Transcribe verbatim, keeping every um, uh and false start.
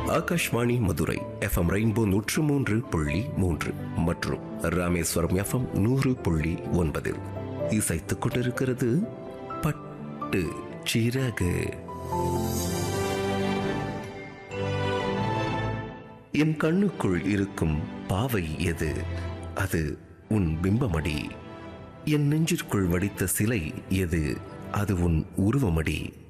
Akashvani Madurai FM rainbow நூற்று மூன்று புள்ளி மூன்று மற்றும் ராமேஸ்வரம் எஃப்எம் நூறு புள்ளி ஒன்பதில் இசைத்துக் கொண்டிருக்கிறது பட்டு சிறகு. என் கண்ணுக்குள் இருக்கும் பாவை எது? அது உன் பிம்பமடி. என் நெஞ்சிற்குள் வடித்த சிலை எது? அது உன் உருவமடி.